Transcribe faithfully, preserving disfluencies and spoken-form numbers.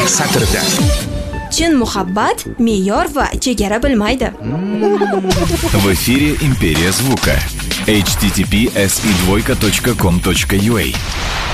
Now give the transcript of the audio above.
satrda. Chin muhabbat me'yor va chegara bilmaydi. В эфире Империя звука. эйч ти ти пи эс и двойка точка ком точка ю а